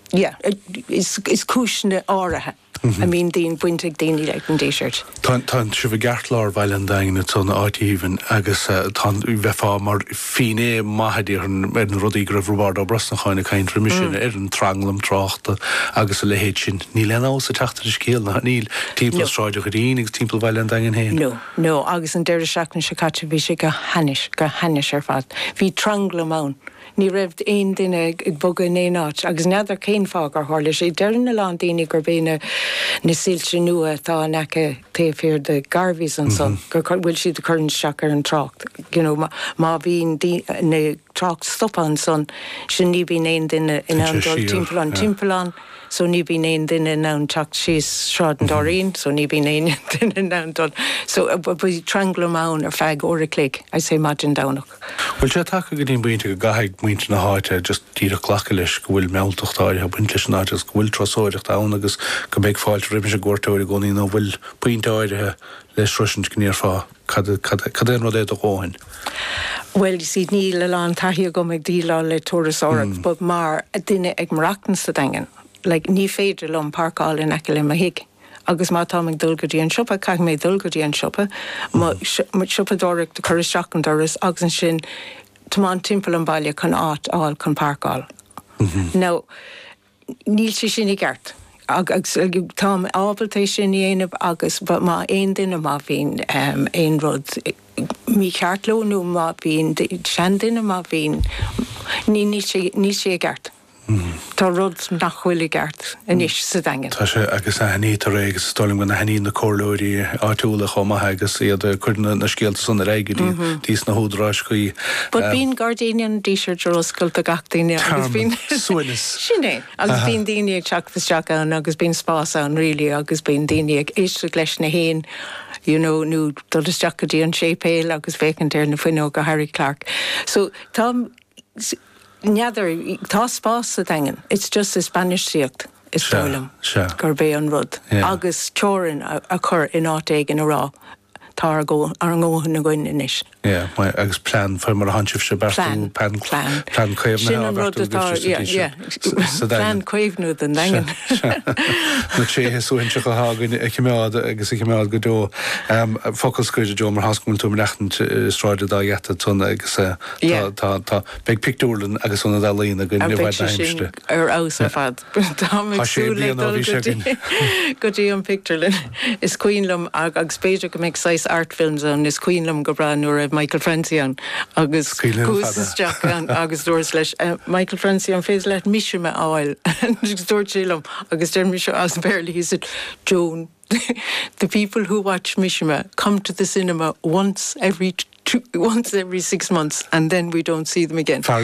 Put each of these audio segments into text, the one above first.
Yeah, is cúisina áirithe. I mean, dín buinteag daoine le an t-shirt. Tá si bh geartlár bhaile an daine tuna áitíhann agus tá bheitá mar finé maithidíar an rudí go bhbád á brasnacháinna caiint remission an tranglam tráchta agus a lehéid sin. Ní lená sa teachtar is céal na níl timppla stráide go dtíananig timppla bhaile an dain héin. No, agus an deir seachna se caite bhí sé go hanis ar fad. Bhí tranglam ann. Ní raibh aon duine ag bogad in éon áit, agus neadar céin fág ar tharla sé deireann na lán daoine gur bína na sílte nua tá necha taobhfir de garbhís an son, gur bhfuil siad a churann seach ar an trácht. Má bhíon na trácht stopán son, sin ní bhíon aon duine in andol timpplaán, so ní bhíon aon duine in an teacht síos sráid an doirín, so ní bhíon aon duine in andol. So bhí tranglam ann ar feadh óra clic, I say imagine dánach. Bhfuil sé take go dtíon buinte go gaithigh muinte na háite just tíad a chclacha leis go bhfuil meiltochtáir a buint leis an áideas go bhfuil trasóireacht ann agus go méid fáilte ribbe sé gúirteoir gcóí nó bhfuil puinte áirithe leis ruisint go níor fá cad é nó é do gáin. Well, you see, níl le lán taithí go ag dílá le turas áireacht, but mar a duine ag marachtan sa daingan. Like, ní féidir lom parkáil in eice le ma hiig. Agus má tá ag dulgadí an siopa, caith mé dulgadí an siopa, má siopa dóireacht de chuir seach an doras agus an sin Támán timpeall an baile chun áit áil chun parkáil. Now, níl sé sin I gceart. Agus tám ábaltéis sin dhéanamh agus má aon duine má bhín aon rud mí cheartló nó má bhín sean duine má bhín ní sé gceart. Tá rud nach bhfuil gceart inis sa daingan. Tá sé agus a haní tar régus stolim go na haní na cóirlóirí áitiúla chomathe agus iad chuirna na scéalta san na réige dís na húdrás chuí. But bín Guardian t-shirt ar oscailt a gach daine agus bín suanas. Sinné, agus bín daine ag teachtas an agus bín spás an rilí agus bín daine ag éiste leis na héin. Nú dul is teachadí an sépéil agus fécant ar na fuinó go Harry Clark. So neadar tá spás sa daingan. It's just a Spanish síocht is dólam gur bé an rud. Agus teorann a chur in áit éig in a rá. Tá ar an ggóhan na gcuin inis. Agus plán far mar a hansibh se bertú plán cuimhna plán cuimhnú den daingan. Na tréthe súhainte go hágan cimeád agus cimeád go dó focalscuide dó mar hascúil tú lechtant stráide dá dhéata tuna agus tá beag picúlan agus úna dá lína go nihhaid aimste. Ar ás a fad. Go dtí an picturelin. Is cuinlam agus béidir go méid 6 art films an is cuinlam go bra nuair Michael Francian agus cúsas Jack agus dúirs leis Michael Francian fééis leit misisiime áil agus dúirt sílam agus déir mis as barely he said, Joan, the people who watch Mishima come to the cinema once every 6 months and then we don't see them again. So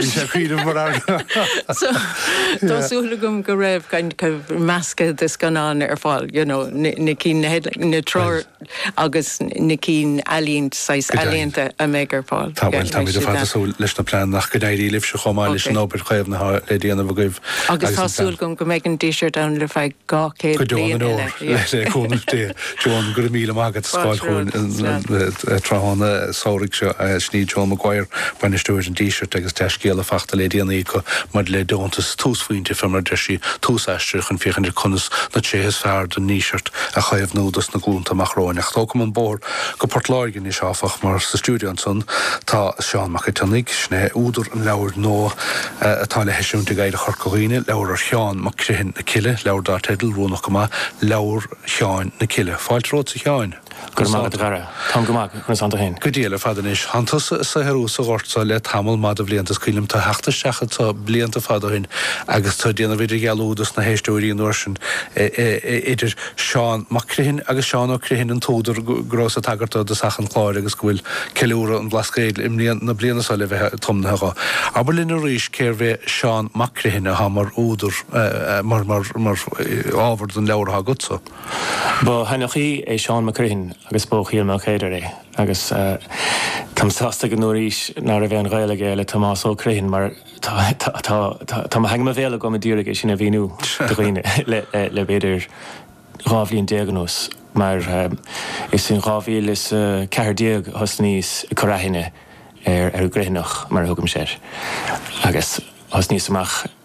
Dosúlagum go raibh kind of masca this gan on ar fáil, Nicín na tror agus Nicín alínt sais alínta a mégar fáil. Tá bhfuil tá míid a fátasú leis na plán nach go dairí libh se chomáil leis an óbir chuibh na déanamh goibh. Agus tásúlagum go méid an t-shirt an le feidh gá céad bliain eile. Joan gur míle mágad sáil chuin tráhanna sórig se sníd Joan Maguire baine stúir an t-shirt agus teiscéal a fachta le déanaí go mar le dóntas túsfuointe fe mar deisí túsaisteach an fiochan chunas na tréhes fear den ní-shirt a chaibh nódas na glúnta machróineach. Tá go an bór go Portláirgin is áfach mar sa stúdio an son tá Seán Macatanig sné údar an leabhar nó atá le heisiúnta gaire chorcoghine leabhar ar cheán mac cruhin na cile leabhar dá tedal rúnach go má leabhar cheáin na cile. Fáiltród sa cheáin. Gur mágad gara, Tom go mágad chun santa hen. Go díal fadanis hantas sa herú sa ghortsa le tamil mad a bliantas cuilim tá heachtas seachad tá blianta fadahin agus tá déanana viidir gealúdas na héisteúirí an orsin idir Seán Macrahin agus Seán O'Crahin an tódar gros a tagartá de sachan chláir agus gohfuil ceúra an blascéil imlíon na blianaá le bheith tomnatha. Aber linn a ríis céir bheith Seán Macrahin a ha mar údar mar ábhar den leabhartha gutsa. Ba hainachí é Seán Macrahin agus bóchaíal má chéidir é agus tam sásta go nóiríis nar a bheith an ghaeilge le Tomás O'Crahin mar tá hang a bhéla go a dúra sin a bhíú le beidir rábhlíonn diagnós mar is sin rábhíl is cehardíag hos níos choraithine ar gréinach mar thugam sér agus hos níos amach